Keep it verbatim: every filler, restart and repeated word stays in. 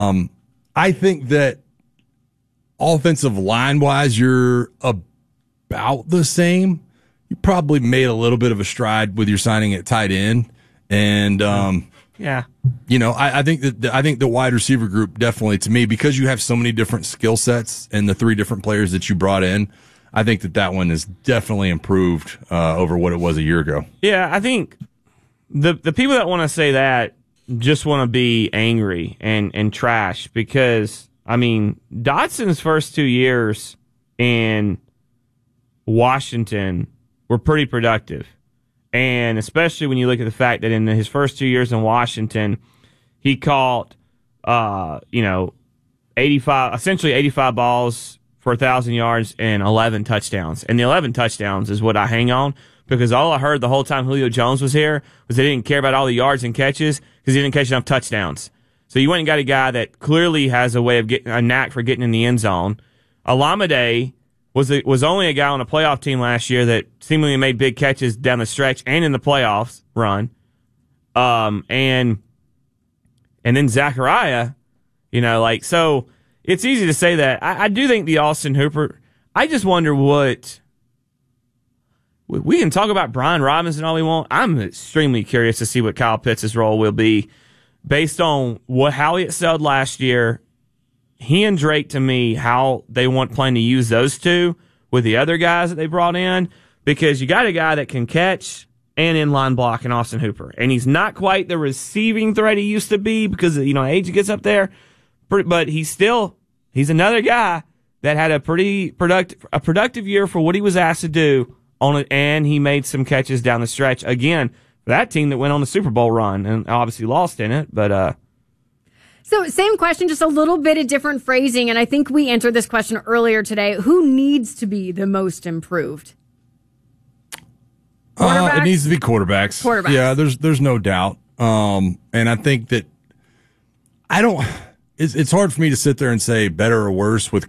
Um, I think that offensive line-wise, you're about the same. You probably made a little bit of a stride with your signing at tight end. And, um, yeah, you know, I, I think that the, I think the wide receiver group definitely, to me, because you have so many different skill sets and the three different players that you brought in, I think that that one is definitely improved uh, over what it was a year ago. Yeah, I think the the people that want to say that just want to be angry and, and trash because, I mean, Dotson's first two years in Washington were pretty productive. And especially when you look at the fact that in his first two years in Washington, he caught, uh, you know, eighty-five, essentially eighty-five balls for one thousand yards and eleven touchdowns. And the eleven touchdowns is what I hang on because all I heard the whole time Julio Jones was here was they didn't care about all the yards and catches because he didn't catch enough touchdowns. So you went and got a guy that clearly has a way of getting a knack for getting in the end zone. Alameda was a, was only a guy on a playoff team last year that seemingly made big catches down the stretch and in the playoffs run. Um, and and then Zachariah, you know, like, so it's easy to say that. I, I do think the Austin Hooper, I just wonder what, we can talk about Brian Robinson all we want. I'm extremely curious to see what Kyle Pitts' role will be based on what how he excelled last year. He and Drake, to me, how they want plan to use those two with the other guys that they brought in, because you got a guy that can catch and inline block in Austin Hooper. And he's not quite the receiving threat he used to be because, you know, age gets up there. But he's still, he's another guy that had a pretty productive, a productive year for what he was asked to do on it. And he made some catches down the stretch. Again, for that team that went on the Super Bowl run and obviously lost in it. But, uh, So same question, just a little bit of different phrasing, and I think we answered this question earlier today. Who needs to be the most improved? Uh, it needs to be quarterbacks. Quarterbacks. Yeah, there's there's no doubt. Um, and I think that I don't. It's, it's hard for me to sit there and say better or worse with